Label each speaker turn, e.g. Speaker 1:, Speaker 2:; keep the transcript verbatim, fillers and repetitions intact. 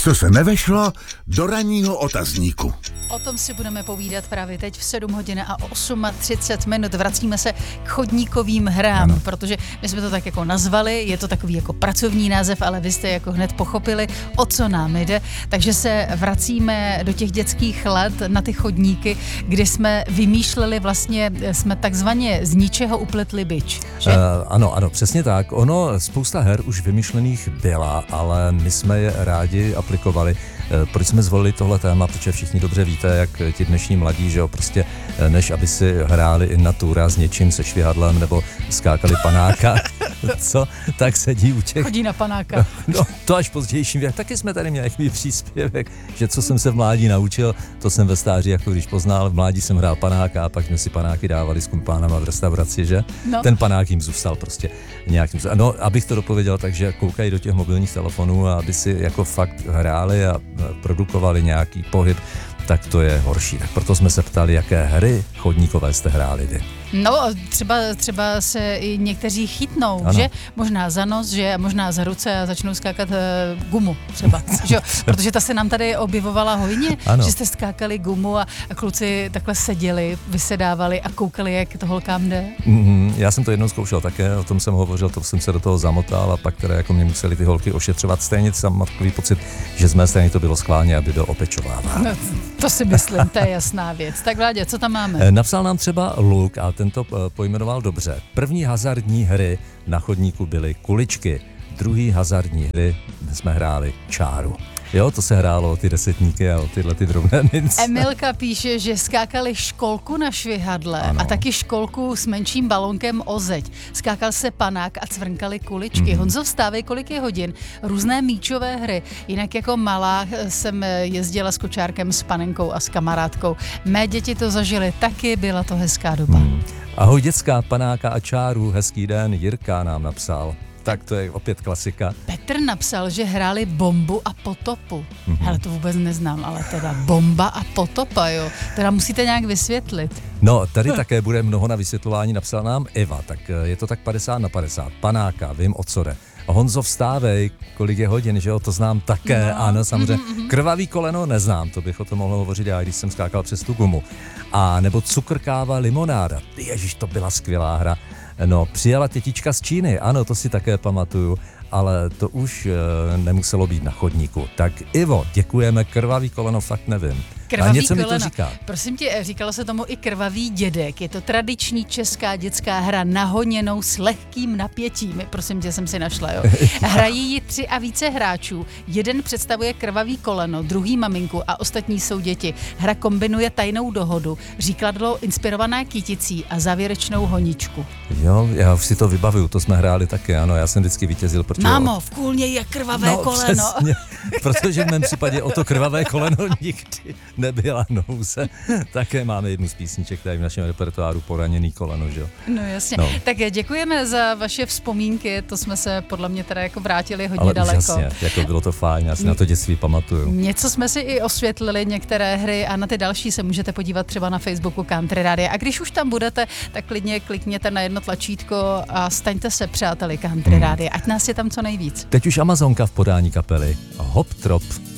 Speaker 1: Co se nevešlo do ranního otazníku.
Speaker 2: O tom si budeme povídat právě teď v sedm hodin a třicet osm minut. Vracíme se k chodníkovým hrám, ano. Protože my jsme to tak jako nazvali, je to takový jako pracovní název, ale vy jste jako hned pochopili, o co nám jde. Takže se vracíme do těch dětských let na ty chodníky, kdy jsme vymýšleli vlastně, jsme takzvaně z ničeho upletli bič. Že?
Speaker 3: Uh, ano, ano, přesně tak. Ono, spousta her už vymyšlených byla, ale my jsme je rádi aplikovali. Proč jsme zvolili tohle téma? Protože všichni dobře víte, jak ti dnešní mladí, že jo, prostě než aby si hráli in natura s něčím, se švihadlem nebo skákali panáka, co, tak sedí u těch...
Speaker 2: Chodí na panáka.
Speaker 3: No, to až pozdějším věk. Taky jsme tady měli takový příspěvek, že co jsem se v mládí naučil, to jsem ve stáří jako když poznal. V mládí jsem hrál panáka a pak jsme si panáky dávali s kumpánama v restauraci, že? No. Ten panák jim zůstal prostě nějakým... No, abych to dopověděl, takže koukají do těch mobilních telefonů a aby si jako fakt hráli a produkovali nějaký pohyb, tak to je horší. Tak proto jsme se ptali, jaké hry chodníkové jste hráli vy.
Speaker 2: No, třeba, třeba se i někteří chytnou, ano. Že? Možná za nos, že? Možná za ruce a začnou skákat uh, gumu třeba, že? Protože ta se nám tady objevovala hojně, ano. Že jste skákali gumu a, a kluci takhle seděli, vysedávali a koukali, jak to holkám jde.
Speaker 3: Mm-hmm, já jsem to jednou zkoušel také, o tom jsem hovořil, to jsem se do toho zamotal a pak teda jako mě museli ty holky ošetřovat. Stejně jsem mám takový pocit, že z mé strany to bylo schválně, aby byl opečováváno.
Speaker 2: No, to si myslím, to je jasná věc. Tak Vládě, co tam máme?
Speaker 3: Napsal nám třeba Luk a ten to pojmenoval dobře. První hazardní hry na chodníku byly kuličky, druhý hazardní hry jsme hráli čáru. Jo, to se hrálo o ty desetníky a o tyhle ty drobné mince.
Speaker 2: Emilka píše, že skákali školku na švihadle ano. A taky školku s menším balonkem o zeď. Skákal se panák a cvrnkali kuličky. Mm-hmm. Honzo, vstávej, kolik je hodin. Různé míčové hry. Jinak jako malá jsem jezdila s kočárkem s panenkou a s kamarádkou. Mé děti to zažily taky, byla to hezká doba. Mm.
Speaker 3: Ahoj děcka, panáka a čáru, hezký den, Jirka nám napsal. Tak to je opět klasika.
Speaker 2: Petr napsal, že hráli bombu a potopu. Mm-hmm. Hele, to vůbec neznám, ale teda bomba a potopa, jo. Teda musíte nějak vysvětlit.
Speaker 3: No, tady také bude mnoho na vysvětlování, napsal nám Eva, tak je to tak padesát na padesát. Panáka, vím, o co jde. Honzo, vstávej, kolik je hodin, že jo, to znám také, no. Ano, samozřejmě. Mm-hmm. Krvavý koleno neznám, to bych o tom mohl hovořit já, když jsem skákal přes tu gumu. A nebo cukr, káva, limonáda. Ježiš, to byla skvělá hra. No, přijela tětička z Číny, ano, to si také pamatuju, ale to už e, nemuselo být na chodníku. Tak Ivo, děkujeme, krvavý koleno, fakt nevím.
Speaker 2: Krvavý
Speaker 3: a něco
Speaker 2: koleno.
Speaker 3: Mi to říká.
Speaker 2: Prosím tě, říkalo se tomu i krvavý dědek. Je to tradiční česká dětská hra nahoněnou s lehkým napětím. Prosím tě, jsem si našla, jo. Hrají ji tři a více hráčů. Jeden představuje krvavý koleno, druhý maminku a ostatní jsou děti. Hra kombinuje tajnou dohodu, říkadlo inspirované kyticí a závěrečnou honičku.
Speaker 3: Jo, já už si to vybavuju, to jsme hráli taky, ano, já jsem vždycky vítězil. Protože
Speaker 2: Mámo, v kůlně je krvavé
Speaker 3: no,
Speaker 2: koleno.
Speaker 3: Přesně, protože v mém případě o to krvavé koleno nikdy nebyla nouze. Také máme jednu z písniček, která je v našem repertoáru Poraněný koleno, že jo?
Speaker 2: No jasně. No. Tak děkujeme za vaše vzpomínky, to jsme se podle mě teda jako vrátili hodně
Speaker 3: ale
Speaker 2: daleko.
Speaker 3: Ale úžasně, jako bylo to fajn, já si na to dětství pamatuju.
Speaker 2: Něco jsme si i osvětlili, některé hry a na ty další se můžete podívat třeba na Facebooku Country Radio. A když už tam budete, tak klidně klikněte na jedno tlačítko a staňte se přáteli Country hmm. Radio, ať nás je tam co nejvíc.
Speaker 3: Teď už Amazonka v podání kapely Hop Trop